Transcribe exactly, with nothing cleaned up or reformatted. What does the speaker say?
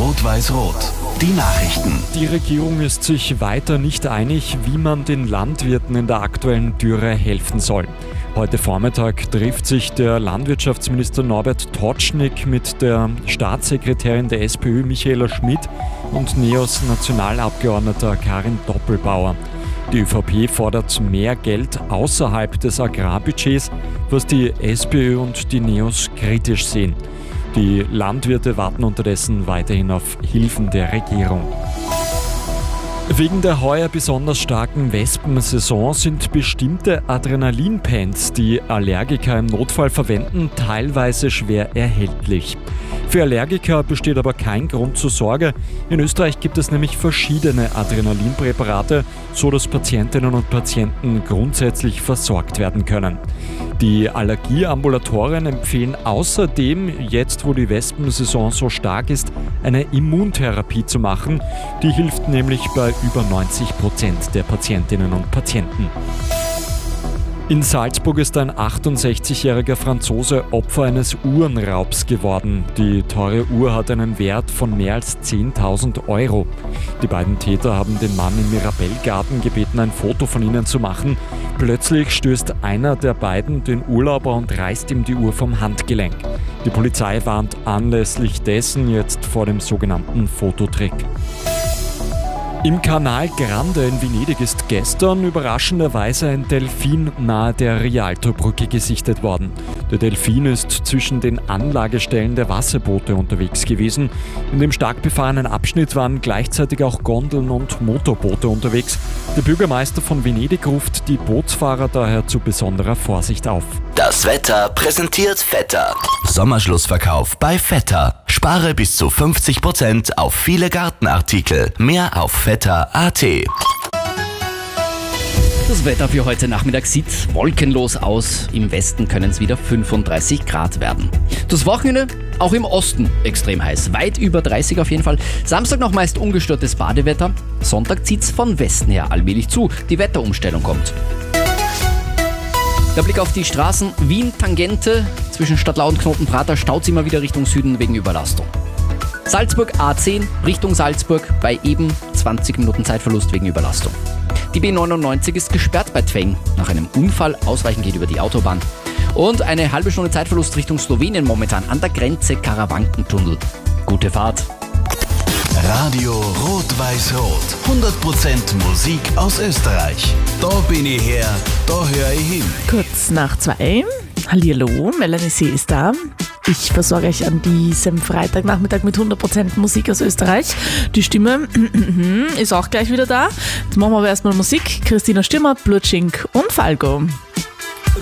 Rot-Weiß-Rot. Die Nachrichten. Die Regierung ist sich weiter nicht einig, wie man den Landwirten in der aktuellen Dürre helfen soll. Heute Vormittag trifft sich der Landwirtschaftsminister Norbert Totschnig mit der Staatssekretärin der SPÖ Michaela Schmidt und NEOS-Nationalabgeordneter Karin Doppelbauer. Die ÖVP fordert mehr Geld außerhalb des Agrarbudgets, was die SPÖ und die NEOS kritisch sehen. Die Landwirte warten unterdessen weiterhin auf Hilfen der Regierung. Wegen der heuer besonders starken Wespensaison sind bestimmte Adrenalinpens, die Allergiker im Notfall verwenden, teilweise schwer erhältlich. Für Allergiker besteht aber kein Grund zur Sorge. In Österreich gibt es nämlich verschiedene Adrenalinpräparate, so dass Patientinnen und Patienten grundsätzlich versorgt werden können. Die Allergieambulatorien empfehlen außerdem, jetzt wo die Wespensaison so stark ist, eine Immuntherapie zu machen. Die hilft nämlich bei über neunzig Prozent der Patientinnen und Patienten. In Salzburg ist ein achtundsechzigjähriger Franzose Opfer eines Uhrenraubs geworden. Die teure Uhr hat einen Wert von mehr als zehntausend Euro. Die beiden Täter haben den Mann im Mirabellgarten gebeten, ein Foto von ihnen zu machen. Plötzlich stößt einer der beiden den Urlauber und reißt ihm die Uhr vom Handgelenk. Die Polizei warnt anlässlich dessen jetzt vor dem sogenannten Fototrick. Im Canal Grande in Venedig ist gestern überraschenderweise ein Delfin nahe der Rialtobrücke gesichtet worden. Der Delfin ist zwischen den Anlagestellen der Wasserboote unterwegs gewesen. In dem stark befahrenen Abschnitt waren gleichzeitig auch Gondeln und Motorboote unterwegs. Der Bürgermeister von Venedig ruft die Bootsfahrer daher zu besonderer Vorsicht auf. Das Wetter präsentiert Vetter. Sommerschlussverkauf bei Vetter. Spare bis zu fünfzig Prozent auf viele Gartenartikel. Mehr auf vetter punkt a t. Das Wetter für heute Nachmittag sieht wolkenlos aus. Im Westen können es wieder fünfunddreißig Grad werden. Das Wochenende auch im Osten extrem heiß. Weit über dreißig auf jeden Fall. Samstag noch meist ungestörtes Badewetter. Sonntag zieht es von Westen her allmählich zu. Die Wetterumstellung kommt. Der Blick auf die Straßen. Wien-Tangente zwischen Stadtlau und Knotenprater staut immer wieder Richtung Süden wegen Überlastung. Salzburg A zehn Richtung Salzburg bei eben zwanzig Minuten Zeitverlust wegen Überlastung. Die B neunundneunzig ist gesperrt bei Tweng nach einem Unfall. Ausweichen geht über die Autobahn. Und eine halbe Stunde Zeitverlust Richtung Slowenien momentan an der Grenze Karawankentunnel. Gute Fahrt. Radio Rot-Weiß-Rot. hundert Prozent Musik aus Österreich. Da bin ich her, da höre ich hin. Kurz nach zwei. Hallihallo, Melanie C. ist da. Ich versorge euch an diesem Freitagnachmittag mit hundert Prozent Musik aus Österreich. Die Stimme ist auch gleich wieder da. Jetzt machen wir aber erstmal Musik. Christina Stürmer, Blutschink und Falco.